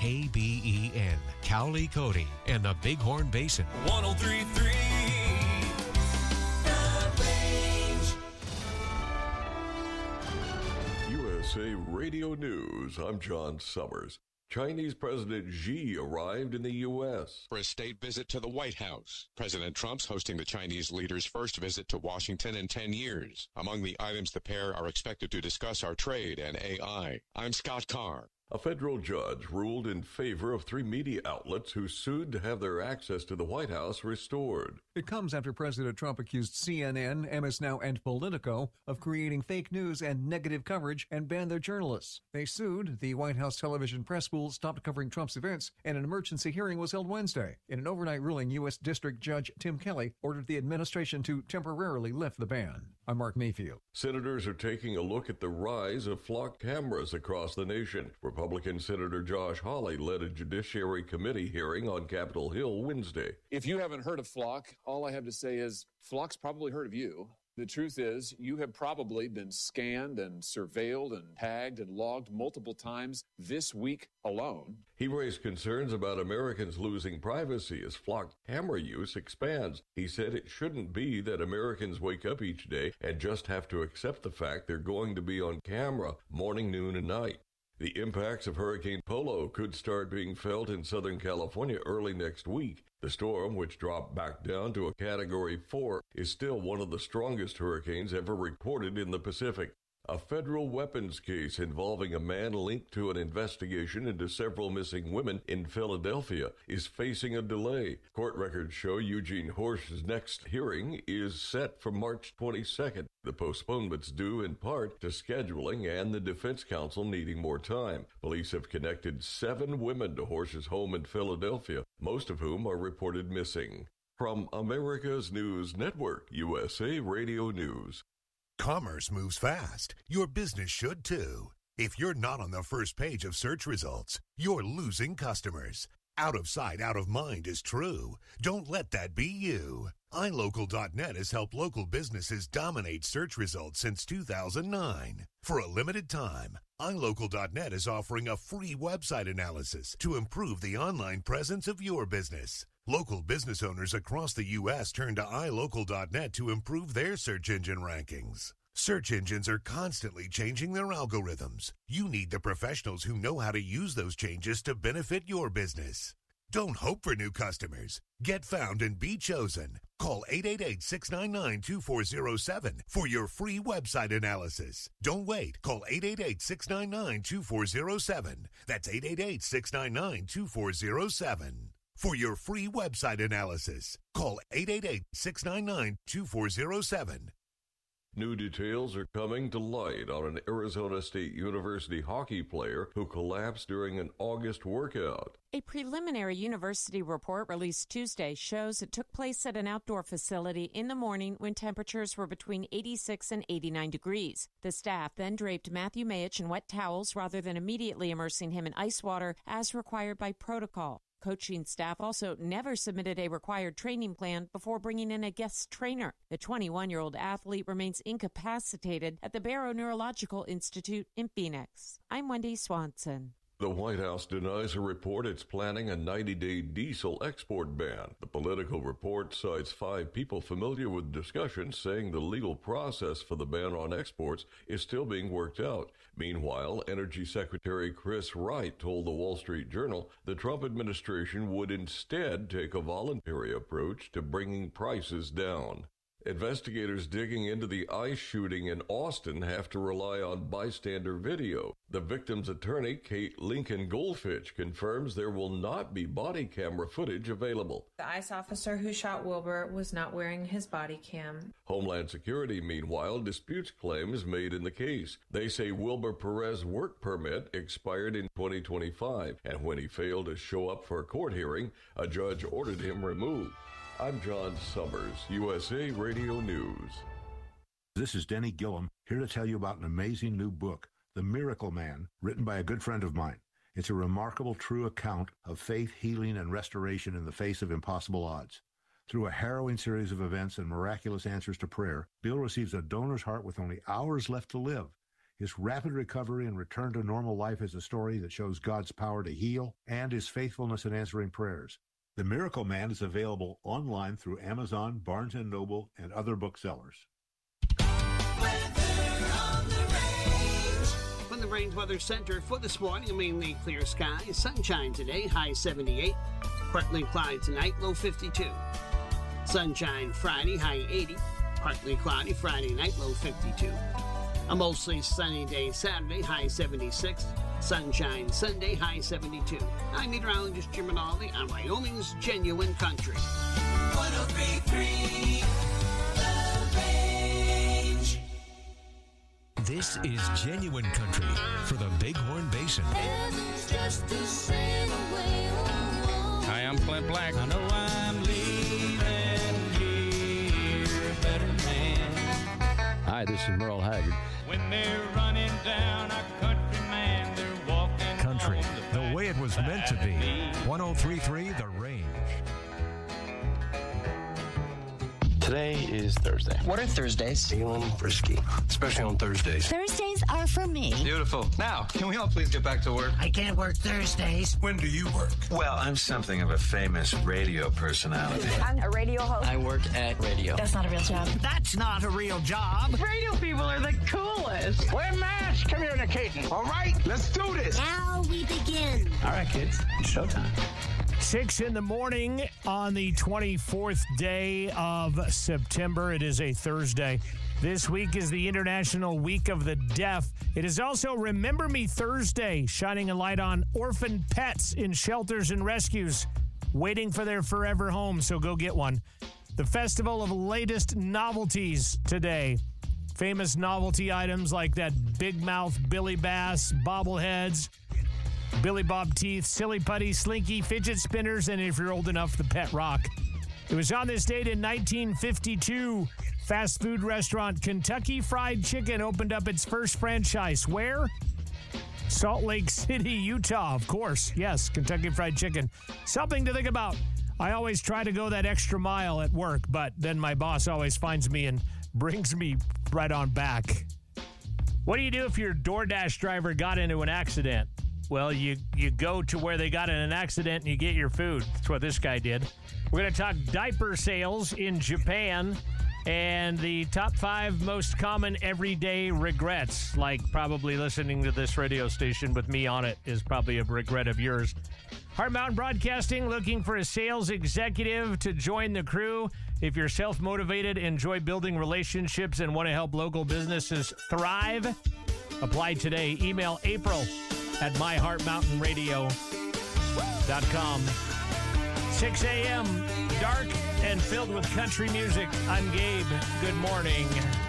KBEN, Cowley Cody, and the Bighorn Basin. 103.3 The Range. USA Radio News. I'm John Summers. Chinese President Xi arrived in the U.S. for a state visit to the White House. President Trump's hosting the Chinese leader's first visit to Washington in 10 years. Among the items the pair are expected to discuss are trade and AI. I'm Scott Carr. A federal judge ruled in favor of 3 media outlets who sued to have their access to the White House restored. It comes after President Trump accused CNN, MS Now, and Politico of creating fake news and negative coverage and banned their journalists. They sued. The White House television press pool stopped covering Trump's events, and an emergency hearing was held Wednesday. In an overnight ruling, U.S. District Judge Tim Kelly ordered the administration to temporarily lift the ban. I'm Mark Mayfield. Senators are taking a look at the rise of flock cameras across the nation. Republican Senator Josh Hawley led a Judiciary Committee hearing on Capitol Hill Wednesday. If you haven't heard of Flock, all I have to say is Flock's probably heard of you. The truth is, you have probably been scanned and surveilled and tagged and logged multiple times this week alone. He raised concerns about Americans losing privacy as flock camera use expands. He said it shouldn't be that Americans wake up each day and just have to accept the fact they're going to be on camera morning, noon, and night. The impacts of Hurricane Polo could start being felt in Southern California early next week. The storm, which dropped back down to a Category 4, is still one of the strongest hurricanes ever recorded in the Pacific. A federal weapons case involving a man linked to an investigation into several missing women in Philadelphia is facing a delay. Court records show Eugene Horsch's next hearing is set for March 22nd. The postponement's due in part to scheduling and the defense counsel needing more time. Police have connected 7 women to Horsch's home in Philadelphia, most of whom are reported missing. From America's News Network, USA Radio News. Commerce moves fast. Your business should too. If you're not on the first page of search results, you're losing customers. Out of sight, out of mind is true. Don't let that be you. iLocal.net has helped local businesses dominate search results since 2009. For a limited time, iLocal.net is offering a free website analysis to improve the online presence of your business. Local business owners across the U.S. turn to iLocal.net to improve their search engine rankings. Search engines are constantly changing their algorithms. You need the professionals who know how to use those changes to benefit your business. Don't hope for new customers. Get found and be chosen. Call 888-699-2407 for your free website analysis. Don't wait. Call 888-699-2407. That's 888-699-2407. For your free website analysis, call 888-699-2407. New details are coming to light on an Arizona State University hockey player who collapsed during an August workout. A preliminary university report released Tuesday shows it took place at an outdoor facility in the morning when temperatures were between 86 and 89 degrees. The staff then draped Matthew Mayich in wet towels rather than immediately immersing him in ice water as required by protocol. Coaching staff also never submitted a required training plan before bringing in a guest trainer. The 21-year-old athlete remains incapacitated at the Barrow Neurological Institute in Phoenix. I'm Wendy Swanson. The White House denies a report it's planning a 90-day diesel export ban. The Political report cites 5 people familiar with discussions saying the legal process for the ban on exports is still being worked out. Meanwhile, Energy Secretary Chris Wright told the Wall Street Journal the Trump administration would instead take a voluntary approach to bringing prices down. Investigators digging into the ICE shooting in Austin have to rely on bystander video. The victim's attorney, Kate Lincoln Goldfitch, confirms there will not be body camera footage available. The ICE officer who shot Wilbur was not wearing his body cam. Homeland Security, meanwhile, disputes claims made in the case. They say Wilbur Perez's work permit expired in 2025, and when he failed to show up for a court hearing, a judge ordered him removed. I'm John Summers, USA Radio News. This is Denny Gillum, here to tell you about an amazing new book, The Miracle Man, written by a good friend of mine. It's a remarkable, true account of faith, healing, and restoration in the face of impossible odds. Through a harrowing series of events and miraculous answers to prayer, Bill receives a donor's heart with only hours left to live. His rapid recovery and return to normal life is a story that shows God's power to heal and his faithfulness in answering prayers. The Miracle Man is available online through Amazon, Barnes & Noble, and other booksellers. From the Range Weather Center for this morning, mainly clear skies, sunshine today, high 78. Partly cloudy tonight, low 52. Sunshine Friday, high 80. Partly cloudy Friday night, low 52. A mostly sunny day Saturday, high 76. Sunshine Sunday, high 72. I'm meteorologist Jim Rinaldi on Wyoming's Genuine Country. 103.3 The Range. This is Genuine Country for the Bighorn Basin. Hi, I'm Clint Black. I know I'm leaving here a better man. Hi, this is Merle Haggard. When they're running down a country man, they're walking Country, the way it was meant to be. 103.3 The Range. Today is Thursday. What are Thursdays? Feeling frisky, especially on Thursdays. Thursdays are for me. Beautiful. Now, can we all please get back to work? I can't work Thursdays. When do you work? Well, I'm something of a famous radio personality. I'm a radio host. I work at radio. That's not a real job. That's not a real job. Radio people are the coolest. We're mass communicating. All right, let's do this. Now we begin. All right, kids. It's showtime. 6 in the morning on the 24th day of September. It is a Thursday. This week is the International Week of the Deaf. It is also Remember Me Thursday, shining a light on orphan pets in shelters and rescues, waiting for their forever home, so go get one. The Festival of Latest Novelties today. Famous novelty items like that Big Mouth Billy Bass, bobbleheads, Billy Bob teeth, silly putty, slinky, fidget spinners, and if you're old enough, the pet rock. It was on this date in 1952. Fast food restaurant Kentucky Fried Chicken opened up its first franchise. Where? Salt Lake City, Utah, of course. Yes, Kentucky Fried Chicken. Something to think about. I always try to go that extra mile at work, but then my boss always finds me and brings me right on back. What do you do if your DoorDash driver got into an accident? Well, you go to where they got in an accident and you get your food. That's what this guy did. We're going to talk diaper sales in Japan and the top 5 most common everyday regrets, like probably listening to this radio station with me on it is probably a regret of yours. Heart Mountain Broadcasting looking for a sales executive to join the crew. If you're self-motivated, enjoy building relationships, and want to help local businesses thrive, apply today. Email April at myheartmountainradio.com. 6 a.m., dark and filled with country music. I'm Gabe. Good morning.